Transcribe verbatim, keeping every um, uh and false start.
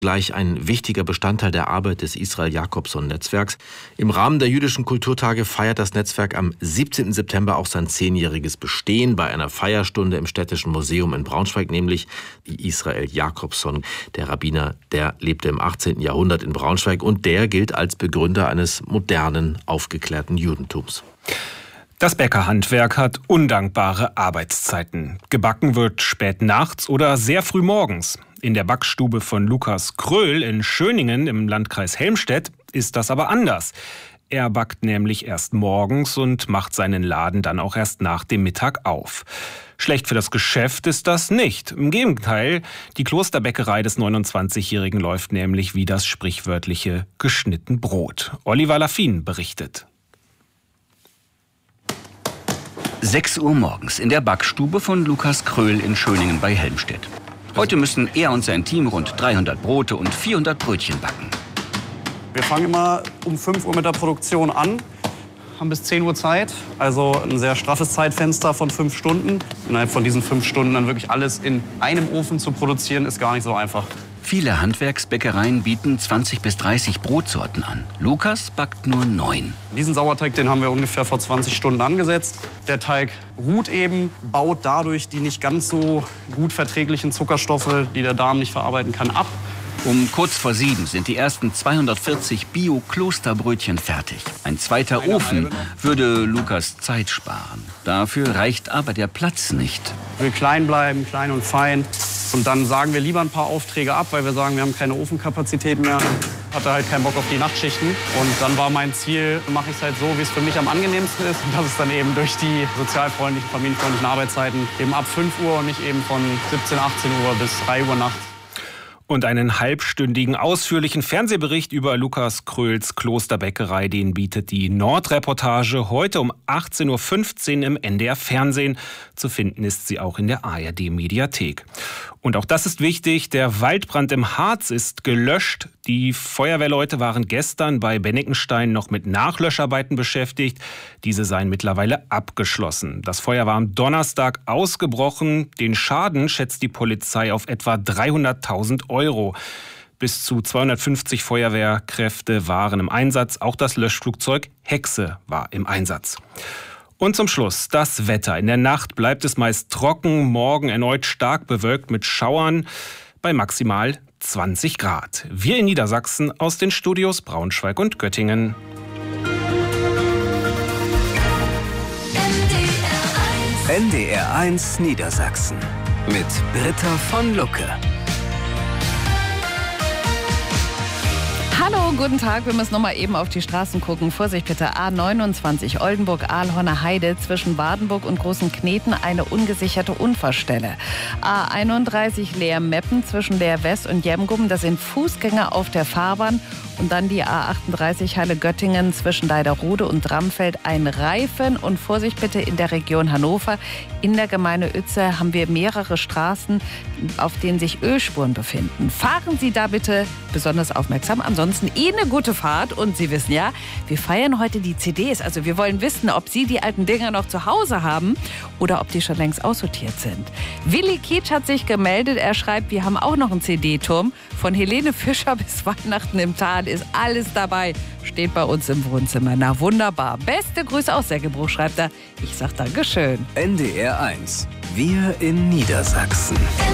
gleich ein wichtiger Bestandteil der Arbeit des Israel-Jacobson-Netzwerks. Im Rahmen der Jüdischen Kulturtage feiert das Netzwerk am siebzehnten September auch sein zehnjähriges Bestehen bei einer Feierstunde im Städtischen Museum in Braunschweig, nämlich Israel Jacobson. Der Rabbiner, der lebte im achtzehnten Jahrhundert in Braunschweig und der gilt als Begründer eines modernen, aufgeklärten Judentums. Das Bäckerhandwerk hat undankbare Arbeitszeiten. Gebacken wird spät nachts oder sehr früh morgens. In der Backstube von Lukas Kröhl in Schöningen im Landkreis Helmstedt ist das aber anders. Er backt nämlich erst morgens und macht seinen Laden dann auch erst nach dem Mittag auf. Schlecht für das Geschäft ist das nicht. Im Gegenteil, die Klosterbäckerei des neunundzwanzigjährigen läuft nämlich wie das sprichwörtliche geschnitten Brot. Oliver Laffin berichtet. sechs Uhr morgens in der Backstube von Lukas Kröhl in Schöningen bei Helmstedt. Heute müssen er und sein Team rund dreihundert Brote und vierhundert Brötchen backen. Wir fangen immer um fünf Uhr mit der Produktion an, haben bis zehn Uhr Zeit, also ein sehr straffes Zeitfenster von fünf Stunden. Innerhalb von diesen fünf Stunden dann wirklich alles in einem Ofen zu produzieren, ist gar nicht so einfach. Viele Handwerksbäckereien bieten zwanzig bis dreißig Brotsorten an. Lukas backt nur neun. Diesen Sauerteig, den haben wir ungefähr vor zwanzig Stunden angesetzt. Der Teig ruht eben, baut dadurch die nicht ganz so gut verträglichen Zuckerstoffe, die der Darm nicht verarbeiten kann, ab. Um kurz vor sieben sind die ersten zweihundertvierzig Bio-Klosterbrötchen fertig. Ein zweiter Ofen würde Lukas Zeit sparen. Dafür reicht aber der Platz nicht. Wir will klein bleiben, klein und fein. Und dann sagen wir lieber ein paar Aufträge ab, weil wir sagen, wir haben keine Ofenkapazität mehr. Hatte halt keinen Bock auf die Nachtschichten. Und dann war mein Ziel, mache ich es halt so, wie es für mich am angenehmsten ist. Und das ist dann eben durch die sozialfreundlichen, familienfreundlichen Arbeitszeiten eben ab fünf Uhr und nicht eben von siebzehn, achtzehn Uhr bis drei Uhr nachts. Und einen halbstündigen, ausführlichen Fernsehbericht über Lukas Kröhls Klosterbäckerei, den bietet die Nordreportage heute um achtzehn Uhr fünfzehn im N D R Fernsehen. Zu finden ist sie auch in der A R D-Mediathek. Und auch das ist wichtig, der Waldbrand im Harz ist gelöscht. Die Feuerwehrleute waren gestern bei Bennikenstein noch mit Nachlöscharbeiten beschäftigt. Diese seien mittlerweile abgeschlossen. Das Feuer war am Donnerstag ausgebrochen. Den Schaden schätzt die Polizei auf etwa dreihunderttausend Euro. Bis zu zweihundertfünfzig Feuerwehrkräfte waren im Einsatz. Auch das Löschflugzeug Hexe war im Einsatz. Und zum Schluss das Wetter. In der Nacht bleibt es meist trocken, morgen erneut stark bewölkt mit Schauern bei maximal zwanzig Grad. Wir in Niedersachsen aus den Studios Braunschweig und Göttingen. N D R eins Niedersachsen mit Britta von Lucke. Hallo, guten Tag. Wir müssen noch mal eben auf die Straßen gucken. Vorsicht bitte. A neunundzwanzig Oldenburg-Ahlhorner Heide zwischen Wadenburg und Großen Kneten eine ungesicherte Unfallstelle. A einunddreißig Leer-Meppen zwischen Leer-West und Jemgum. Das sind Fußgänger auf der Fahrbahn. Und dann die A achtunddreißig Halle-Göttingen zwischen Leiderode und Dramfeld ein Reifen. Und Vorsicht bitte in der Region Hannover. In der Gemeinde Uetze haben wir mehrere Straßen, auf denen sich Ölspuren befinden. Fahren Sie da bitte besonders aufmerksam. Ansonsten eh eine gute Fahrt. Und Sie wissen ja, wir feiern heute die C Ds. Also wir wollen wissen, ob Sie die alten Dinger noch zu Hause haben oder ob die schon längst aussortiert sind. Willi Kietsch hat sich gemeldet. Er schreibt, wir haben auch noch einen C D-Turm. Von Helene Fischer bis Weihnachten im Tal ist alles dabei. Steht bei uns im Wohnzimmer. Na wunderbar. Beste Grüße aus Seggebruch, schreibt er. Ich sag Dankeschön. N D R eins. Wir in Niedersachsen.